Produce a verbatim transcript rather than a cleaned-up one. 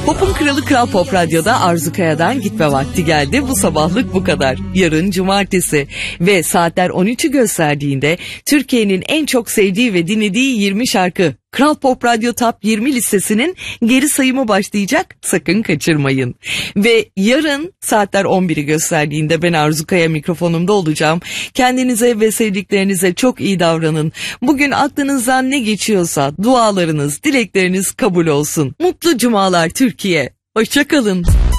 Pop'un kralı Kral Pop Radyo'da Arzu Kaya'dan gitme vakti geldi. Bu sabahlık bu kadar. Yarın cumartesi ve saatler on üçü gösterdiğinde Türkiye'nin en çok sevdiği ve dinlediği yirmi şarkı Kral Pop Radyo Top yirmi listesinin geri sayımı başlayacak. Sakın kaçırmayın. Ve yarın saatler on biri gösterdiğinde ben Arzu Kaya mikrofonumda olacağım. Kendinize ve sevdiklerinize çok iyi davranın. Bugün aklınızdan ne geçiyorsa dualarınız, dilekleriniz kabul olsun. Mutlu cumalar Türkiye. Hoşça kalın.